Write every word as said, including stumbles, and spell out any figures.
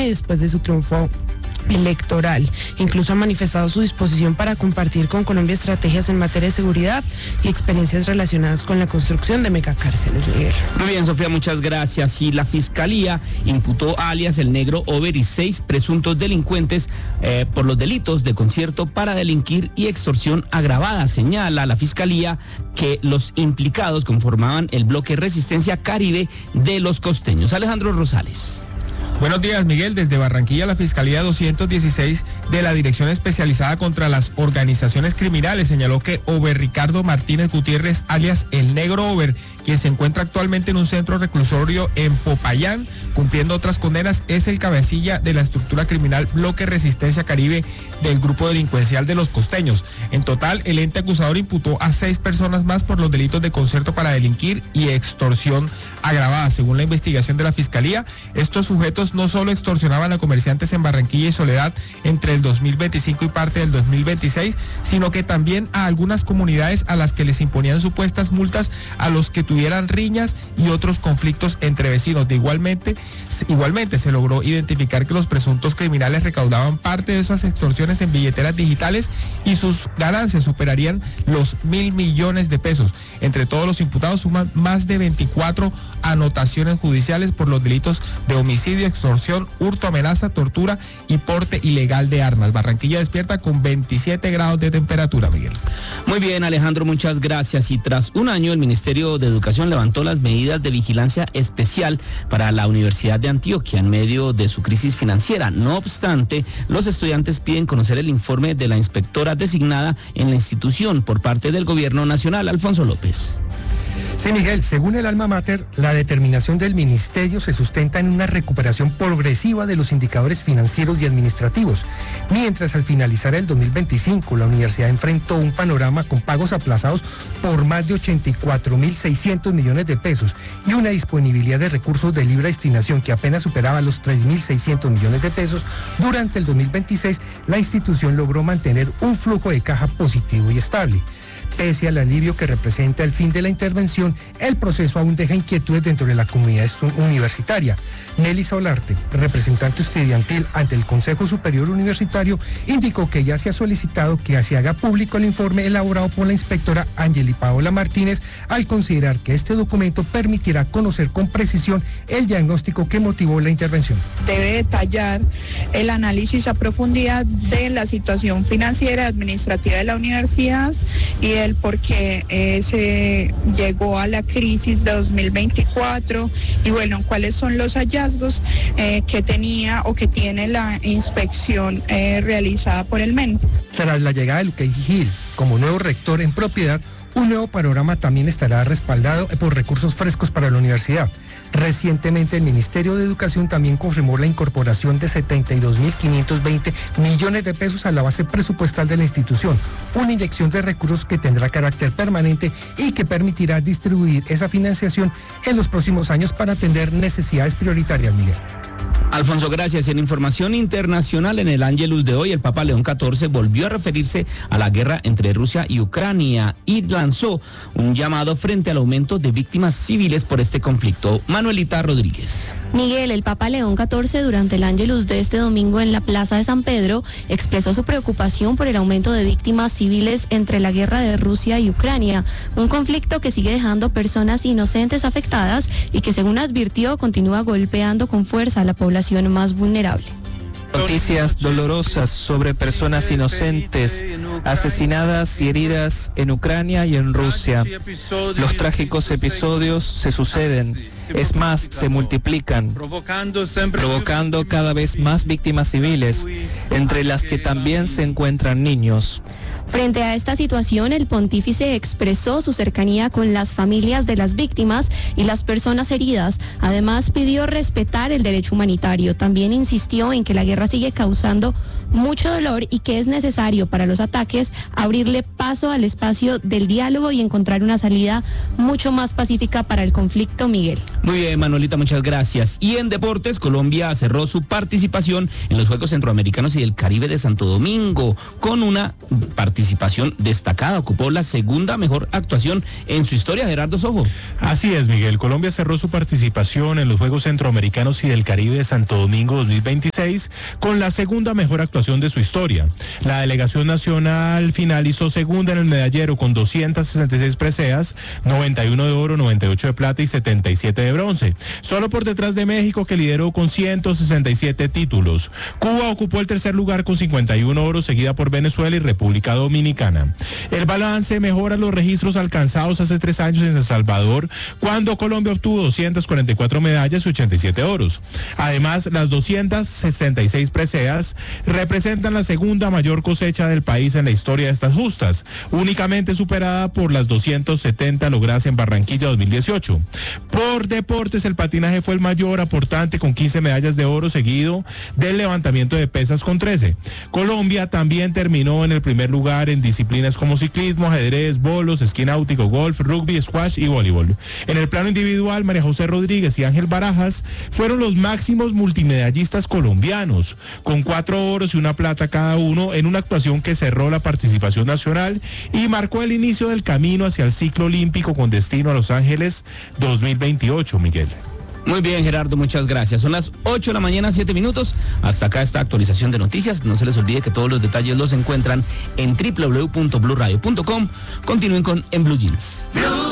campaña y después de su triunfo electoral. Incluso ha manifestado su disposición para compartir con Colombia estrategias en materia de seguridad y experiencias relacionadas con la construcción de megacárceles. Miguel. Muy bien, Sofía, muchas gracias. Y la Fiscalía imputó a alias El Negro Over y seis presuntos delincuentes eh, por los delitos de concierto para delinquir y extorsión agravada. Señala la Fiscalía que los implicados conformaban el bloque Resistencia Caribe de los costeños. Alejandro Rosales. Buenos días, Miguel. Desde Barranquilla, la Fiscalía doscientos dieciséis de la Dirección Especializada contra las Organizaciones Criminales señaló que Over Ricardo Martínez Gutiérrez, alias El Negro Over, quien se encuentra actualmente en un centro reclusorio en Popayán, cumpliendo otras condenas, es el cabecilla de la estructura criminal Bloque Resistencia Caribe del grupo delincuencial de los costeños. En total, el ente acusador imputó a seis personas más por los delitos de concierto para delinquir y extorsión agravada. Según la investigación de la Fiscalía, estos sujetos no solo extorsionaban a comerciantes en Barranquilla y Soledad entre el dos mil veinticinco y parte del dos mil veintiséis, sino que también a algunas comunidades a las que les imponían supuestas multas a los que tuvieran riñas y otros conflictos entre vecinos. De igualmente, igualmente se logró identificar que los presuntos criminales recaudaban parte de esas extorsiones en billeteras digitales y sus ganancias superarían los mil millones de pesos. Entre todos los imputados suman más de veinticuatro anotaciones judiciales por los delitos de homicidio, extorsión, hurto, amenaza, tortura y porte ilegal de armas. Barranquilla despierta con veintisiete grados de temperatura, Miguel. Muy bien, Alejandro, muchas gracias. Y tras un año, el Ministerio de Educación levantó las medidas de vigilancia especial para la Universidad de Antioquia en medio de su crisis financiera. No obstante, los estudiantes piden conocer el informe de la inspectora designada en la institución por parte del Gobierno Nacional. Alfonso López. Sí, Miguel, según el alma mater, la determinación del ministerio se sustenta en una recuperación progresiva de los indicadores financieros y administrativos, mientras al finalizar el dos mil veinticinco la universidad enfrentó un panorama con pagos aplazados por más de ochenta y cuatro mil seiscientos millones de pesos y una disponibilidad de recursos de libre destinación que apenas superaba los tres mil seiscientos millones de pesos. Durante el dos mil veintiséis, la institución logró mantener un flujo de caja positivo y estable. Pese al alivio que representa el fin de la intervención, el proceso aún deja inquietudes dentro de la comunidad universitaria. Nelly Solarte, representante estudiantil ante el Consejo Superior Universitario, indicó que ya se ha solicitado que se haga público el informe elaborado por la inspectora Angeli Paola Martínez, al considerar que este documento permitirá conocer con precisión el diagnóstico que motivó la intervención. Debe detallar el análisis a profundidad de la situación financiera administrativa de la universidad y el por qué eh, se llegó a la crisis de dos mil veinticuatro y bueno, cuáles son los hallazgos eh, que tenía o que tiene la inspección eh, realizada por el M E N. Tras la llegada de Luque Gil como nuevo rector en propiedad, un nuevo panorama también estará respaldado por recursos frescos para la universidad. Recientemente el Ministerio de Educación también confirmó la incorporación de setenta y dos mil quinientos veinte millones de pesos a la base presupuestal de la institución, una inyección de recursos que tendrá carácter permanente y que permitirá distribuir esa financiación en los próximos años para atender necesidades prioritarias, Miguel. Alfonso, gracias. En información internacional, en el Ángelus de hoy, el Papa León catorce volvió a referirse a la guerra entre Rusia y Ucrania y lanzó un llamado frente al aumento de víctimas civiles por este conflicto. Manuelita Rodríguez. Miguel, el Papa León catorce, durante el Ángelus de este domingo en la Plaza de San Pedro, expresó su preocupación por el aumento de víctimas civiles entre la guerra de Rusia y Ucrania, un conflicto que sigue dejando personas inocentes afectadas y que, según advirtió, continúa golpeando con fuerza a la población más vulnerable. Noticias dolorosas sobre personas inocentes asesinadas y heridas en Ucrania y en Rusia. Los trágicos episodios se suceden, es más, se multiplican, provocando cada vez más víctimas civiles, entre las que también se encuentran niños. Frente a esta situación, el pontífice expresó su cercanía con las familias de las víctimas y las personas heridas. Además, pidió respetar el derecho humanitario. También insistió en que la guerra sigue causando mucho dolor y que es necesario para los ataques abrirle paso al espacio del diálogo y encontrar una salida mucho más pacífica para el conflicto, Miguel. Muy bien, Manuelita, muchas gracias. Y en deportes, Colombia cerró su participación en los Juegos Centroamericanos y del Caribe de Santo Domingo con una participación participación destacada, ocupó la segunda mejor actuación en su historia. Gerardo Sojo. Así es, Miguel. Colombia cerró su participación en los Juegos Centroamericanos y del Caribe de Santo Domingo dos mil veintiséis con la segunda mejor actuación de su historia. La delegación nacional finalizó segunda en el medallero con doscientas sesenta y seis preseas, noventa y uno de oro, noventa y ocho de plata y setenta y siete de bronce. Solo por detrás de México, que lideró con ciento sesenta y siete títulos. Cuba ocupó el tercer lugar con cincuenta y uno oro, seguida por Venezuela y República Dominicana. El balance mejora los registros alcanzados hace tres años en San Salvador, cuando Colombia obtuvo doscientas cuarenta y cuatro medallas y ochenta y siete oros. Además, las doscientas sesenta y seis preseas representan la segunda mayor cosecha del país en la historia de estas justas, únicamente superada por las doscientas setenta logradas en Barranquilla dos mil dieciocho. Por deportes, el patinaje fue el mayor aportante con quince medallas de oro, seguido del levantamiento de pesas con trece. Colombia también terminó en el primer lugar en disciplinas como ciclismo, ajedrez, bolos, esquí náutico, golf, rugby, squash y voleibol. En el plano individual, María José Rodríguez y Ángel Barajas fueron los máximos multimedallistas colombianos, con cuatro oros y una plata cada uno, en una actuación que cerró la participación nacional y marcó el inicio del camino hacia el ciclo olímpico con destino a Los Ángeles dos mil veintiocho, Miguel. Muy bien, Gerardo, muchas gracias. Son las ocho de la mañana, siete minutos. Hasta acá esta actualización de noticias. No se les olvide que todos los detalles los encuentran en doble u doble u doble u punto blue radio punto com. Continúen con En Blue Jeans.